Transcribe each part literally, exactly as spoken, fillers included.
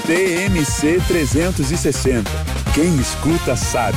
T M C trezentos e sessenta. Quem escuta sabe.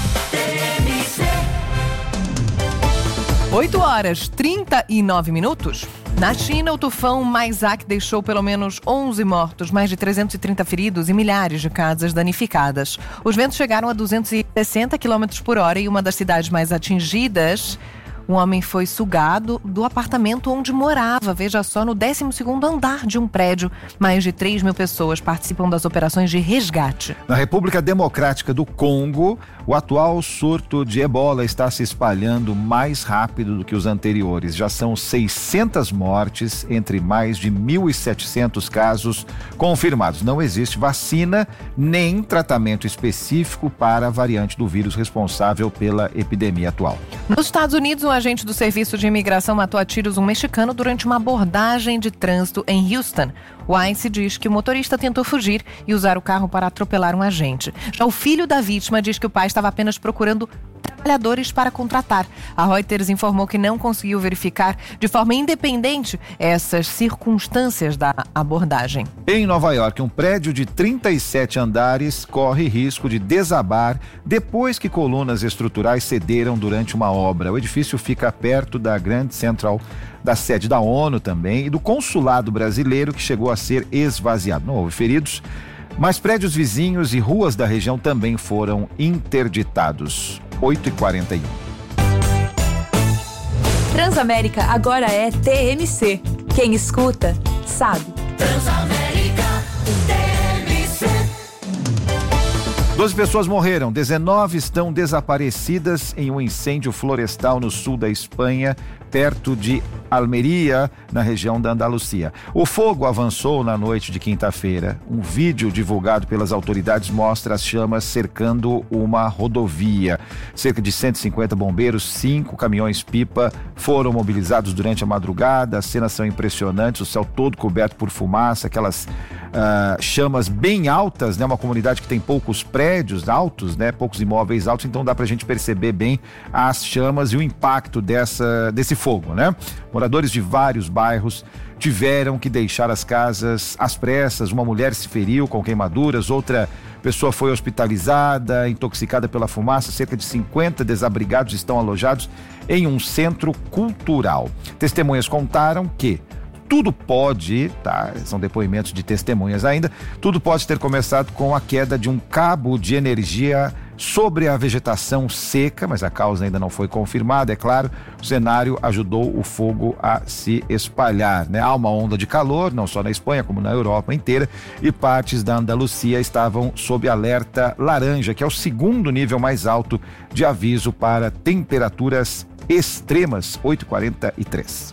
oito horas e trinta e nove minutos. Na China, o tufão Maizak deixou pelo menos onze mortos, mais de trezentos e trinta feridos e milhares de casas danificadas. Os ventos chegaram a duzentos e sessenta quilômetros por hora e uma das cidades mais atingidas, um homem foi sugado do apartamento onde morava, veja só, no décimo segundo andar de um prédio. Mais de três mil pessoas participam das operações de resgate. Na República Democrática do Congo, o atual surto de ebola está se espalhando mais rápido do que os anteriores. Já são seiscentas mortes entre mais de mil e setecentos casos confirmados. Não existe vacina nem tratamento específico para a variante do vírus responsável pela epidemia atual. Nos Estados Unidos, um agente do Serviço de Imigração matou a tiros um mexicano durante uma abordagem de trânsito em Houston. O ICE diz que o motorista tentou fugir e usar o carro para atropelar um agente. Já o filho da vítima diz que o pai estava apenas procurando trabalhadores para contratar. A Reuters informou que não conseguiu verificar de forma independente essas circunstâncias da abordagem. Em Nova York, um prédio de trinta e sete andares corre risco de desabar depois que colunas estruturais cederam durante uma obra. O edifício fica perto da Grand Central, da sede da ONU também, e do consulado brasileiro, que chegou a ser esvaziado. Não houve feridos, mas prédios vizinhos e ruas da região também foram interditados. oito e quarenta e um. Transamérica agora é T M C. Quem escuta, sabe. Transamérica, T M C. doze pessoas morreram, dezenove estão desaparecidas em um incêndio florestal no sul da Espanha, perto de Almeria, na região da Andalucia. O fogo avançou na noite de quinta-feira. Um vídeo divulgado pelas autoridades mostra as chamas cercando uma rodovia. Cerca de cento e cinquenta bombeiros, cinco caminhões-pipa foram mobilizados durante a madrugada. As cenas são impressionantes, o céu todo coberto por fumaça, aquelas uh, chamas bem altas, né? Uma comunidade que tem poucos prédios altos, né? Poucos imóveis altos, então dá pra gente perceber bem as chamas e o impacto dessa, desse fogo, né? Moradores de vários bairros tiveram que deixar as casas às pressas. Uma mulher se feriu com queimaduras, outra pessoa foi hospitalizada, intoxicada pela fumaça. Cerca de cinquenta desabrigados estão alojados em um centro cultural. Testemunhas contaram que tudo pode, tá? São depoimentos de testemunhas ainda, tudo pode ter começado com a queda de um cabo de energia sobre a vegetação seca, mas a causa ainda não foi confirmada, é claro. O cenário ajudou o fogo a se espalhar, né? Há uma onda de calor, não só na Espanha, como na Europa inteira, e partes da Andalucia estavam sob alerta laranja, que é o segundo nível mais alto de aviso para temperaturas extremas. oito e quarenta e três.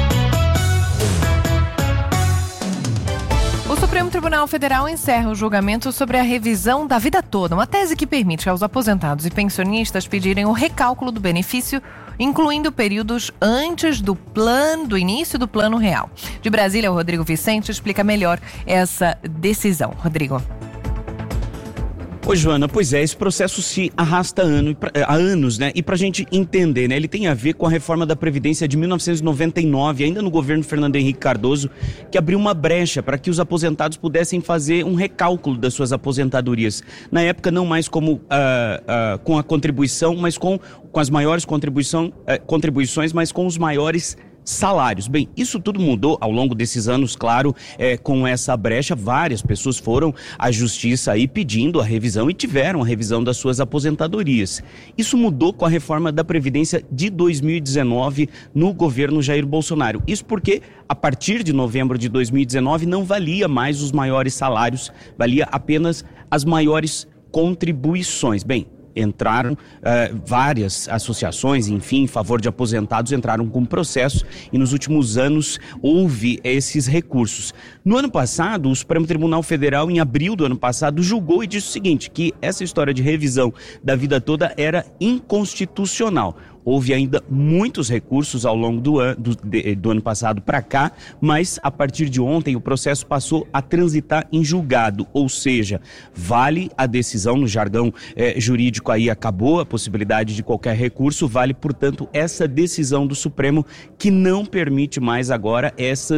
O Supremo Tribunal Federal encerra o julgamento sobre a revisão da vida toda, uma tese que permite aos aposentados e pensionistas pedirem o recálculo do benefício, incluindo períodos antes do plano, do início do plano real. De Brasília, o Rodrigo Vicente explica melhor essa decisão. Rodrigo. Oi, Joana, pois é, esse processo se arrasta ano, há anos, né? E pra gente entender, né? Ele tem a ver com a reforma da Previdência de mil novecentos e noventa e nove, ainda no governo Fernando Henrique Cardoso, que abriu uma brecha para que os aposentados pudessem fazer um recálculo das suas aposentadorias. Na época, não mais como uh, uh, com a contribuição, mas com, com as maiores contribuição, uh, contribuições, mas com os maiores salários. Bem, isso tudo mudou ao longo desses anos, claro, é, com essa brecha. Várias pessoas foram à justiça aí pedindo a revisão e tiveram a revisão das suas aposentadorias. Isso mudou com a reforma da Previdência de dois mil e dezenove no governo Jair Bolsonaro. Isso porque, a partir de novembro de dois mil e dezenove, não valia mais os maiores salários, valia apenas as maiores contribuições. Bem, entraram uh, várias associações, enfim, em favor de aposentados, entraram com processo e nos últimos anos houve esses recursos. No ano passado, o Supremo Tribunal Federal, em abril do ano passado, julgou e disse o seguinte, que essa história de revisão da vida toda era inconstitucional. Houve ainda muitos recursos ao longo do, an, do, de, do ano passado para cá, mas a partir de ontem o processo passou a transitar em julgado, ou seja, vale a decisão, no jargão eh, jurídico aí acabou a possibilidade de qualquer recurso, vale, portanto, essa decisão do Supremo que não permite mais agora essas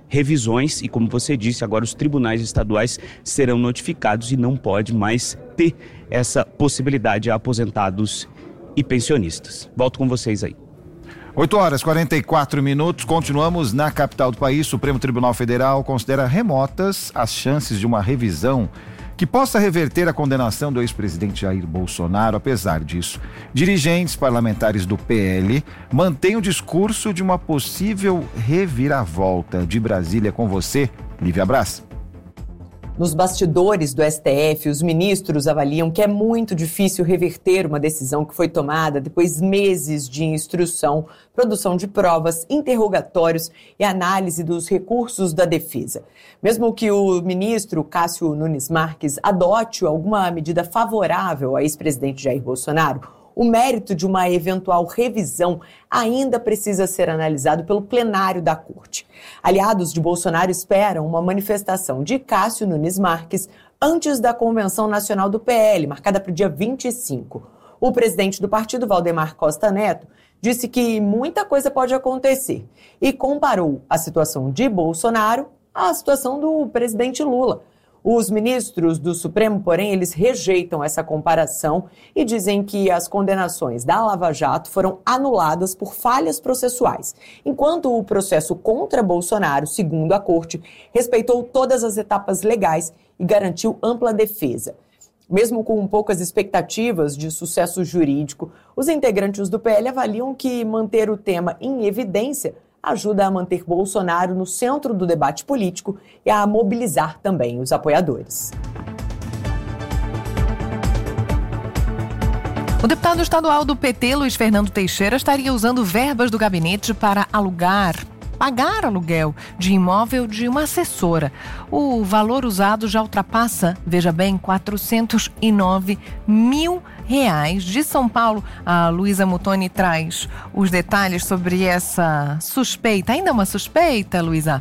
revisões e, como você disse, agora os tribunais estaduais serão notificados e não pode mais ter essa possibilidade a aposentados e pensionistas. Volto com vocês aí. oito horas e quarenta e quatro minutos, continuamos na capital do país. Supremo Tribunal Federal considera remotas as chances de uma revisão que possa reverter a condenação do ex-presidente Jair Bolsonaro. Apesar disso, dirigentes parlamentares do P L mantêm o discurso de uma possível reviravolta. De Brasília com você, Lívia Braz. Nos bastidores do S T F, os ministros avaliam que é muito difícil reverter uma decisão que foi tomada depois de meses de instrução, produção de provas, interrogatórios e análise dos recursos da defesa. Mesmo que o ministro Cássio Nunes Marques adote alguma medida favorável ao ex-presidente Jair Bolsonaro, o mérito de uma eventual revisão ainda precisa ser analisado pelo plenário da Corte. Aliados de Bolsonaro esperam uma manifestação de Cássio Nunes Marques antes da Convenção Nacional do P L, marcada para o dia vinte e cinco. O presidente do partido, Valdemar Costa Neto, disse que muita coisa pode acontecer e comparou a situação de Bolsonaro à situação do presidente Lula. Os ministros do Supremo, porém, eles rejeitam essa comparação e dizem que as condenações da Lava Jato foram anuladas por falhas processuais, enquanto o processo contra Bolsonaro, segundo a Corte, respeitou todas as etapas legais e garantiu ampla defesa. Mesmo com poucas expectativas de sucesso jurídico, os integrantes do P L avaliam que manter o tema em evidência ajuda a manter Bolsonaro no centro do debate político e a mobilizar também os apoiadores. O deputado estadual do P T, Luiz Fernando Teixeira, estaria usando verbas do gabinete para alugar, pagar aluguel de imóvel de uma assessora. O valor usado já ultrapassa, veja bem, quatrocentos e nove mil reais. De São Paulo, a Luísa Mutoni traz os detalhes sobre essa suspeita. Ainda uma suspeita, Luísa?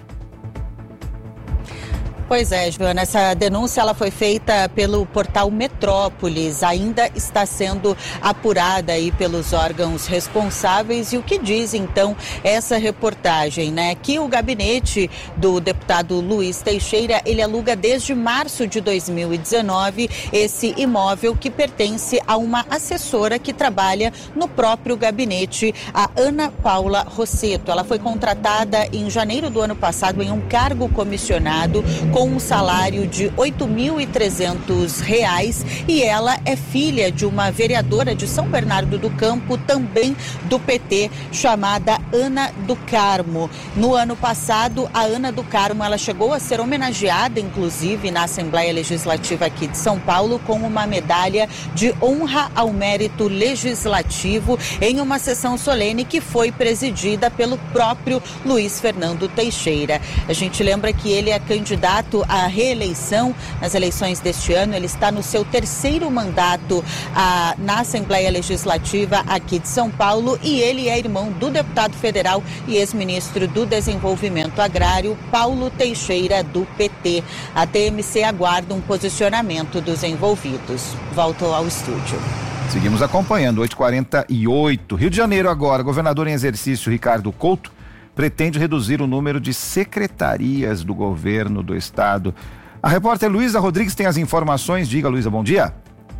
Pois é, Joana, essa denúncia ela foi feita pelo portal Metrópolis, ainda está sendo apurada aí pelos órgãos responsáveis. E o que diz então essa reportagem, né? Que o gabinete do deputado Luiz Teixeira, ele aluga desde março de dois mil e dezenove esse imóvel que pertence a uma assessora que trabalha no próprio gabinete, a Ana Paula Rosseto. Ela foi contratada em janeiro do ano passado em um cargo comissionado com um salário de oito mil e trezentos reais, e ela é filha de uma vereadora de São Bernardo do Campo, também do P T, chamada Ana do Carmo. No ano passado, a Ana do Carmo, ela chegou a ser homenageada, inclusive, na Assembleia Legislativa aqui de São Paulo, com uma medalha de honra ao mérito legislativo em uma sessão solene que foi presidida pelo próprio Luiz Fernando Teixeira. A gente lembra que ele é candidato à reeleição nas eleições deste ano. Ele está no seu terceiro mandato ah, na Assembleia Legislativa aqui de São Paulo, e ele é irmão do deputado federal e ex-ministro do Desenvolvimento Agrário, Paulo Teixeira, do P T. A T M C aguarda um posicionamento dos envolvidos. Volto ao estúdio. Seguimos acompanhando, oito e quarenta e oito. Rio de Janeiro agora, governador em exercício Ricardo Couto pretende reduzir o número de secretarias do governo do estado. A repórter Luísa Rodrigues tem as informações. Diga, Luísa, bom dia.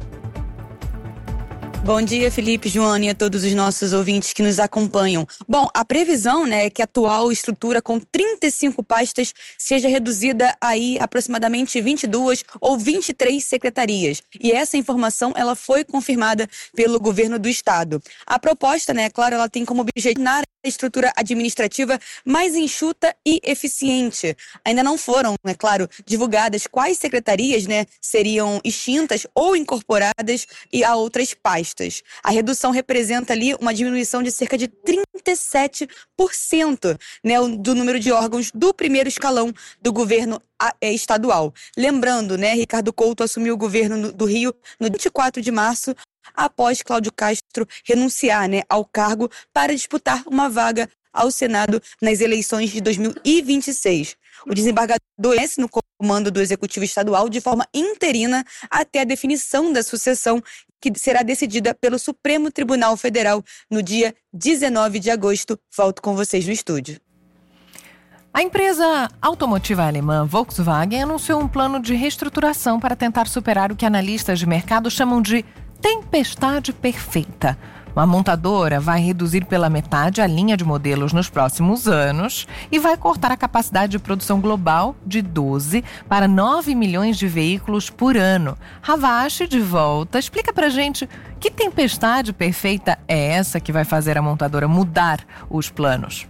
Bom dia, Felipe, Joana e a todos os nossos ouvintes que nos acompanham. Bom, a previsão, né, é que a atual estrutura com trinta e cinco pastas seja reduzida aí aproximadamente vinte e duas ou vinte e três secretarias. E essa informação, ela foi confirmada pelo governo do estado. A proposta, né, claro, ela tem como objetivo a estrutura administrativa mais enxuta e eficiente. Ainda não foram, é claro, divulgadas quais secretarias, né, seriam extintas ou incorporadas e a outras pastas. A redução representa ali uma diminuição de cerca de trinta e sete por cento, né, do número de órgãos do primeiro escalão do governo estadual. Lembrando, né, Ricardo Couto assumiu o governo do Rio no vinte e quatro de março, após Cláudio Castro renunciar, né, ao cargo para disputar uma vaga ao Senado nas eleições de dois mil e vinte e seis. O desembargador permanece no comando do Executivo Estadual de forma interina até a definição da sucessão, que será decidida pelo Supremo Tribunal Federal no dia dezenove de agosto. Volto com vocês no estúdio. A empresa automotiva alemã Volkswagen anunciou um plano de reestruturação para tentar superar o que analistas de mercado chamam de tempestade perfeita. A montadora vai reduzir pela metade a linha de modelos nos próximos anos e vai cortar a capacidade de produção global de doze para nove milhões de veículos por ano. Ravache, de volta, explica pra gente que tempestade perfeita é essa que vai fazer a montadora mudar os planos.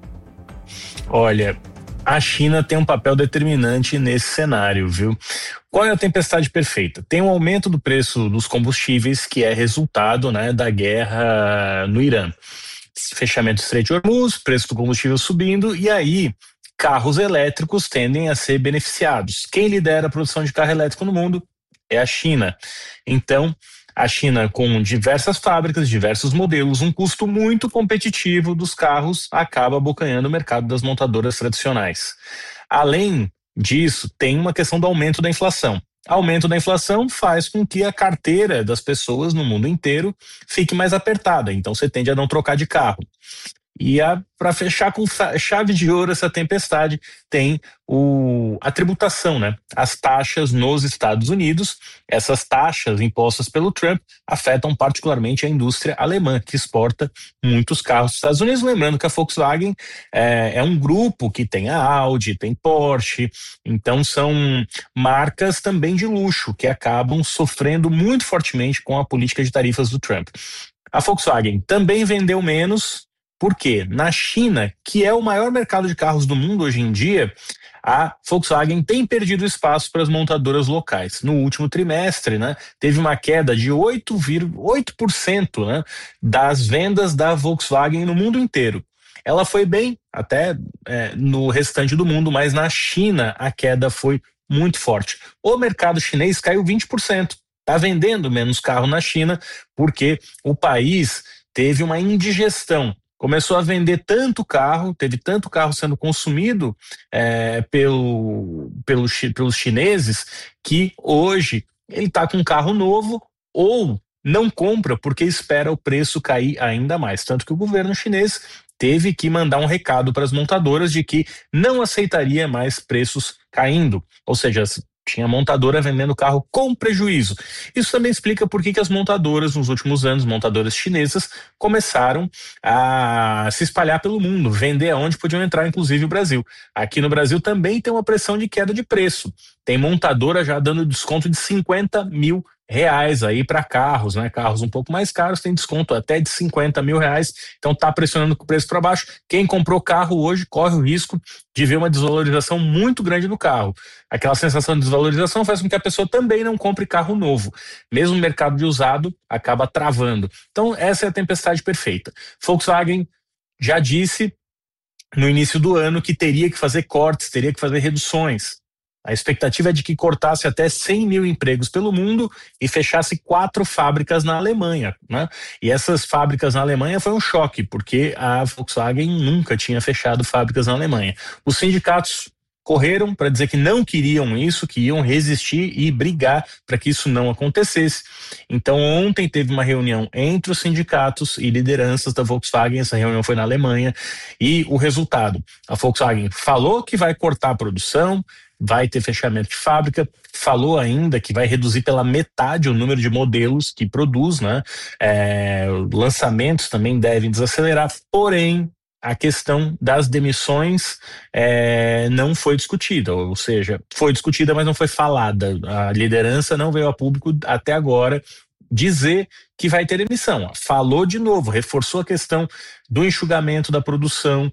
Olha, a China tem um papel determinante nesse cenário, viu? Qual é a tempestade perfeita? Tem um aumento do preço dos combustíveis que é resultado, né, da guerra no Irã. Fechamento do Estreito de Hormuz, preço do combustível subindo e aí carros elétricos tendem a ser beneficiados. Quem lidera a produção de carro elétrico no mundo é a China. Então, a China, com diversas fábricas, diversos modelos, um custo muito competitivo dos carros, acaba abocanhando o mercado das montadoras tradicionais. Além disso, tem uma questão do aumento da inflação. Aumento da inflação faz com que a carteira das pessoas no mundo inteiro fique mais apertada, então você tende a não trocar de carro. E para fechar com chave de ouro essa tempestade, tem o, a tributação, né? As taxas nos Estados Unidos. Essas taxas impostas pelo Trump afetam particularmente a indústria alemã, que exporta muitos carros dos Estados Unidos. Lembrando que a Volkswagen é, é um grupo que tem a Audi, tem Porsche, então são marcas também de luxo que acabam sofrendo muito fortemente com a política de tarifas do Trump. A Volkswagen também vendeu menos. Por quê? Na China, que é o maior mercado de carros do mundo hoje em dia, a Volkswagen tem perdido espaço para as montadoras locais. No último trimestre, né, teve uma queda de oito vírgula oito por cento, né, das vendas da Volkswagen no mundo inteiro. Ela foi bem até é, no restante do mundo, mas na China a queda foi muito forte. O mercado chinês caiu vinte por cento. Está vendendo menos carro na China porque o país teve uma indigestão. Começou a vender tanto carro, teve tanto carro sendo consumido é, pelo, pelo, pelos chineses, que hoje ele está com um carro novo ou não compra porque espera o preço cair ainda mais. Tanto que o governo chinês teve que mandar um recado para as montadoras de que não aceitaria mais preços caindo. Ou seja, tinha montadora vendendo carro com prejuízo. Isso também explica por que que as montadoras, nos últimos anos, montadoras chinesas, começaram a se espalhar pelo mundo, vender aonde podiam entrar, inclusive o Brasil. Aqui no Brasil também tem uma pressão de queda de preço. Tem montadora já dando desconto de cinquenta mil reais aí para carros, né? Carros um pouco mais caros tem desconto até de cinquenta mil reais, então tá pressionando o preço para baixo. Quem comprou carro hoje corre o risco de ver uma desvalorização muito grande do carro. Aquela sensação de desvalorização faz com que a pessoa também não compre carro novo. Mesmo o mercado de usado acaba travando. Então essa é a tempestade perfeita. Volkswagen já disse no início do ano que teria que fazer cortes, teria que fazer reduções. A expectativa é de que cortasse até cem mil empregos pelo mundo e fechasse quatro fábricas na Alemanha, né? E essas fábricas na Alemanha foi um choque, porque a Volkswagen nunca tinha fechado fábricas na Alemanha. Os sindicatos correram para dizer que não queriam isso, que iam resistir e brigar para que isso não acontecesse. Então ontem teve uma reunião entre os sindicatos e lideranças da Volkswagen, essa reunião foi na Alemanha, e o resultado, a Volkswagen falou que vai cortar a produção, vai ter fechamento de fábrica, falou ainda que vai reduzir pela metade o número de modelos que produz, né? É, lançamentos também devem desacelerar, porém a questão das demissões é, não foi discutida, ou seja, foi discutida, mas não foi falada. A liderança não veio a público até agora dizer que vai ter demissão. Falou de novo, reforçou a questão do enxugamento da produção,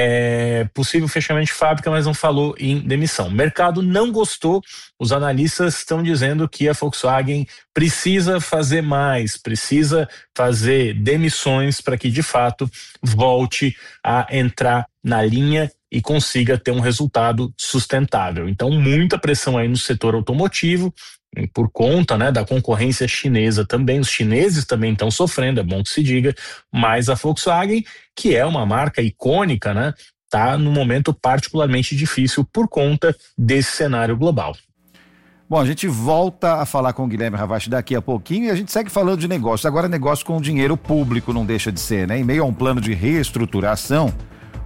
é, possível fechamento de fábrica, mas não falou em demissão. O mercado não gostou, os analistas estão dizendo que a Volkswagen precisa fazer mais, precisa fazer demissões para que de fato volte a entrar na linha e consiga ter um resultado sustentável. Então muita pressão aí no setor automotivo, por conta, né, da concorrência chinesa também. Os chineses também estão sofrendo, é bom que se diga, mas a Volkswagen, que é uma marca icônica, né, está num momento particularmente difícil por conta desse cenário global. Bom, a gente volta a falar com o Guilherme Ravache daqui a pouquinho e a gente segue falando de negócio. Agora negócio com dinheiro público não deixa de ser, né? Em meio a um plano de reestruturação,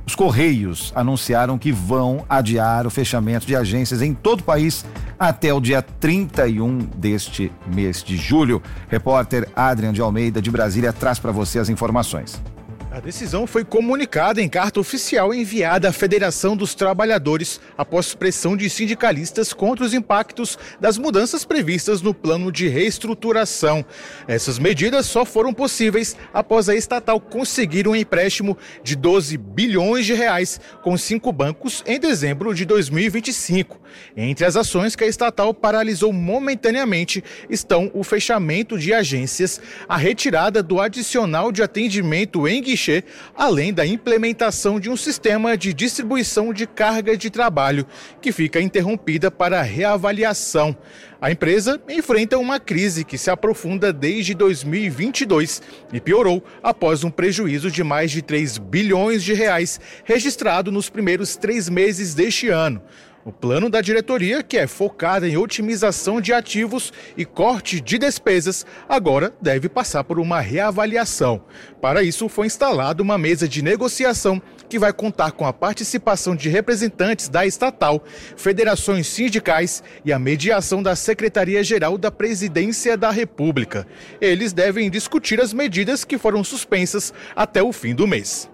Os Correios anunciaram que vão adiar o fechamento de agências em todo o país até o dia trinta e um deste mês de julho. Repórter Adrian de Almeida, de Brasília, traz para você as informações. A decisão foi comunicada em carta oficial enviada à Federação dos Trabalhadores após pressão de sindicalistas contra os impactos das mudanças previstas no plano de reestruturação. Essas medidas só foram possíveis após a estatal conseguir um empréstimo de doze bilhões de reais com cinco bancos em dezembro de dois mil e vinte e cinco. Entre as ações que a estatal paralisou momentaneamente estão o fechamento de agências, a retirada do adicional de atendimento em guichê, além da implementação de um sistema de distribuição de carga de trabalho, que fica interrompida para reavaliação. A empresa enfrenta uma crise que se aprofunda desde dois mil e vinte e dois e piorou após um prejuízo de mais de três bilhões de reais registrado nos primeiros três meses deste ano. O plano da diretoria, que é focado em otimização de ativos e corte de despesas, agora deve passar por uma reavaliação. Para isso, foi instalada uma mesa de negociação que vai contar com a participação de representantes da estatal, federações sindicais e a mediação da Secretaria-Geral da Presidência da República. Eles devem discutir as medidas que foram suspensas até o fim do mês.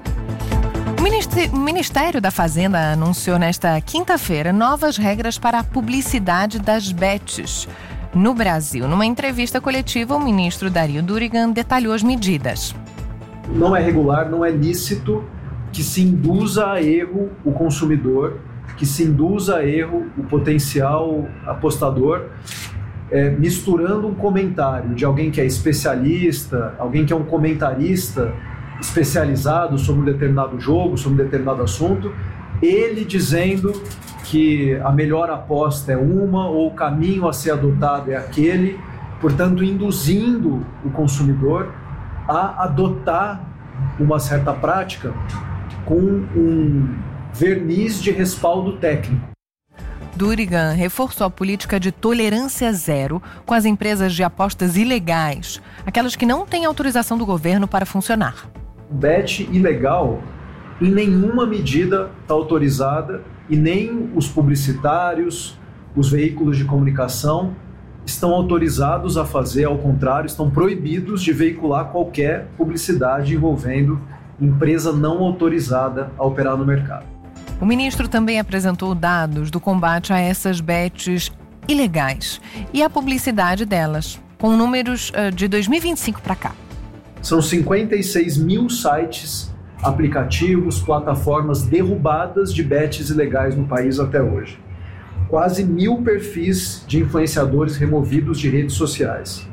O Ministério da Fazenda anunciou nesta quinta-feira novas regras para a publicidade das bets no Brasil. Numa entrevista coletiva, o ministro Dario Durigan detalhou as medidas. Não é regular, não é lícito que se induza a erro o consumidor, que se induza a erro o potencial apostador, é, misturando um comentário de alguém que é especialista, alguém que é um comentarista especializado sobre um determinado jogo, sobre um determinado assunto, ele dizendo que a melhor aposta é uma ou o caminho a ser adotado é aquele, portanto induzindo o consumidor a adotar uma certa prática com um verniz de respaldo técnico. Durigan reforçou a política de tolerância zero com as empresas de apostas ilegais, aquelas que não têm autorização do governo para funcionar. Bet ilegal em nenhuma medida está autorizada e nem os publicitários, os veículos de comunicação estão autorizados a fazer, ao contrário, estão proibidos de veicular qualquer publicidade envolvendo empresa não autorizada a operar no mercado. O ministro também apresentou dados do combate a essas bets ilegais e a publicidade delas, com números uh, de dois mil e vinte e cinco para cá. São cinquenta e seis mil sites, aplicativos, plataformas derrubadas de bets ilegais no país até hoje. Quase mil perfis de influenciadores removidos de redes sociais.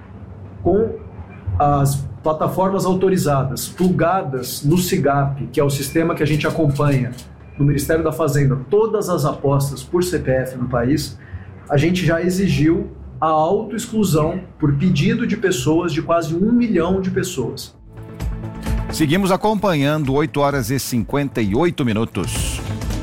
Com as plataformas autorizadas, plugadas no SIGAP, que é o sistema que a gente acompanha no Ministério da Fazenda, todas as apostas por C P F no país, a gente já exigiu a autoexclusão por pedido de pessoas, de quase um milhão de pessoas. Seguimos acompanhando, oito horas e cinquenta e oito minutos.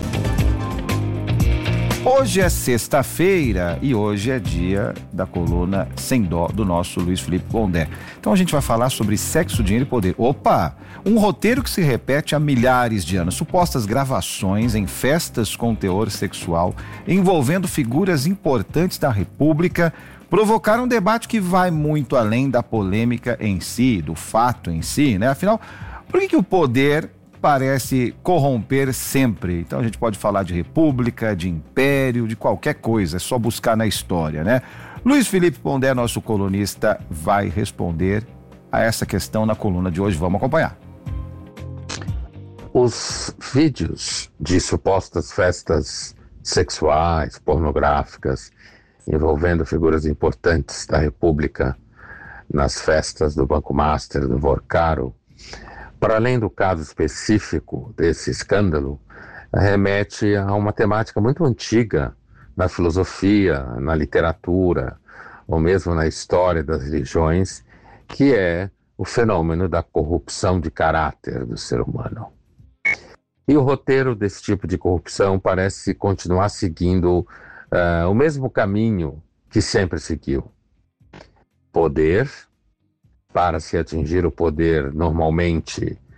Hoje é sexta-feira e hoje é dia da coluna Sem Dó do nosso Luiz Felipe Pondé. Então a gente vai falar sobre sexo, dinheiro e poder. Opa! Um roteiro que se repete há milhares de anos. Supostas gravações em festas com teor sexual envolvendo figuras importantes da República provocaram um debate que vai muito além da polêmica em si, do fato em si, né? Afinal, por que que o poder parece corromper sempre? Então a gente pode falar de república, de império, de qualquer coisa, é só buscar na história, né? Luiz Felipe Pondé, nosso colunista, vai responder a essa questão na coluna de hoje. Vamos acompanhar. Os vídeos de supostas festas sexuais, pornográficas, envolvendo figuras importantes da República nas festas do Banco Master, do Vorcaro, para além do caso específico desse escândalo, remete a uma temática muito antiga na filosofia, na literatura, ou mesmo na história das religiões, que é o fenômeno da corrupção de caráter do ser humano. E o roteiro desse tipo de corrupção parece continuar seguindo uh, o mesmo caminho que sempre seguiu. Poder. Para se atingir o poder, normalmente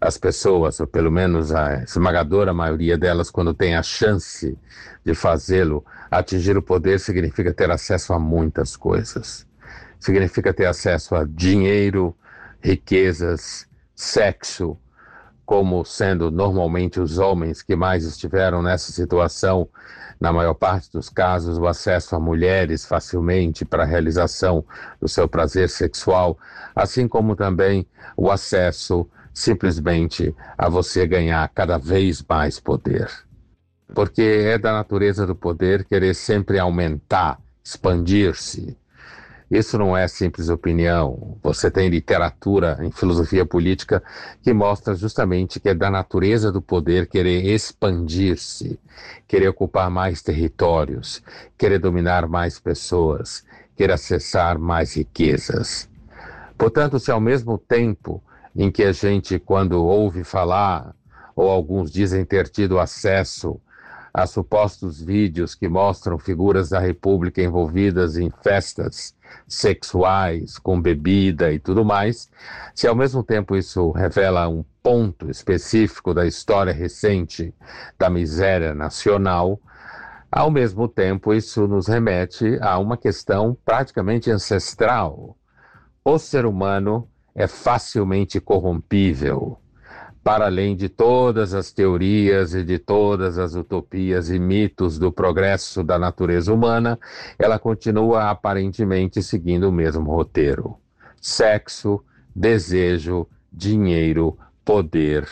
as pessoas, ou pelo menos a esmagadora maioria delas, quando tem a chance de fazê-lo, atingir o poder significa ter acesso a muitas coisas. Significa ter acesso a dinheiro, riquezas, sexo, como sendo normalmente os homens que mais estiveram nessa situação, na maior parte dos casos, o acesso a mulheres facilmente para a realização do seu prazer sexual, assim como também o acesso simplesmente a você ganhar cada vez mais poder. Porque é da natureza do poder querer sempre aumentar, expandir-se. Isso não é simples opinião. Você tem literatura em filosofia política que mostra justamente que é da natureza do poder querer expandir-se, querer ocupar mais territórios, querer dominar mais pessoas, querer acessar mais riquezas. Portanto, se ao mesmo tempo em que a gente, quando ouve falar, ou alguns dizem ter tido acesso a supostos vídeos que mostram figuras da República envolvidas em festas sexuais, com bebida e tudo mais, se ao mesmo tempo isso revela um ponto específico da história recente da miséria nacional, ao mesmo tempo isso nos remete a uma questão praticamente ancestral. O ser humano é facilmente corrompível. Para além de todas as teorias e de todas as utopias e mitos do progresso da natureza humana, ela continua aparentemente seguindo o mesmo roteiro. Sexo, desejo, dinheiro, poder,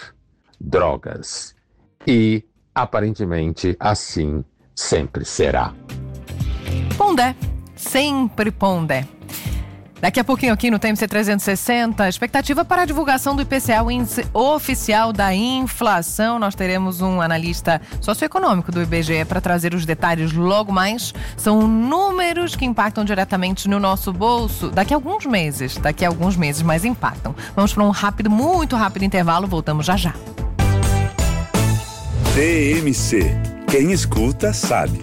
drogas. E, aparentemente, assim sempre será. Pondé, sempre Pondé. Daqui a pouquinho aqui no T M C trezentos e sessenta, expectativa para a divulgação do I P C A, o índice oficial da inflação. Nós teremos um analista socioeconômico do I B G E para trazer os detalhes logo mais. São números que impactam diretamente no nosso bolso daqui a alguns meses. Daqui a alguns meses, mas impactam. Vamos para um rápido, muito rápido intervalo. Voltamos já já. T M C. Quem escuta sabe.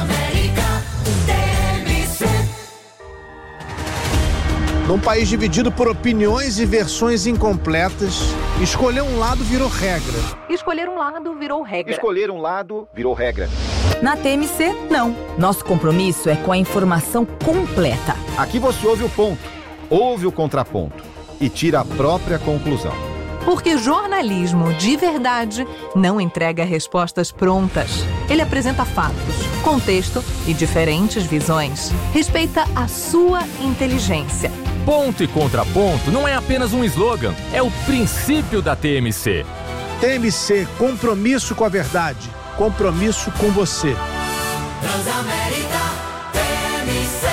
Num país dividido por opiniões e versões incompletas, escolher um lado virou regra. Escolher um lado virou regra. Escolher um lado virou regra. Na T M C, não. Nosso compromisso é com a informação completa. Aqui você ouve o ponto, ouve o contraponto e tira a própria conclusão. Porque jornalismo de verdade não entrega respostas prontas. Ele apresenta fatos, contexto e diferentes visões. Respeita a sua inteligência. Ponto e contraponto não é apenas um slogan, é o princípio da T M C. T M C, compromisso com a verdade, compromisso com você. Transamérica T M C.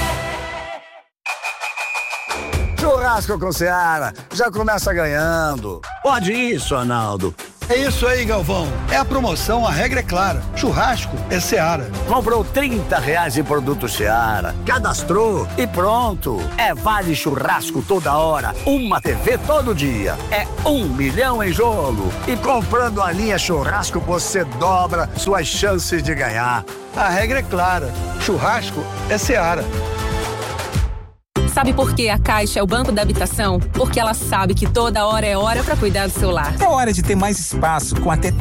Churrasco com Seara, já começa ganhando. Pode isso, Arnaldo. É isso aí, Galvão. É a promoção, a regra é clara. Churrasco é Seara. Comprou trinta reais em produto Seara, cadastrou e pronto. É vale churrasco toda hora, uma T V todo dia. É um milhão em jogo. E comprando a linha churrasco, você dobra suas chances de ganhar. A regra é clara. Churrasco é Seara. Sabe por que a Caixa é o banco da habitação? Porque ela sabe que toda hora é hora para cuidar do seu lar. É hora de ter mais espaço com até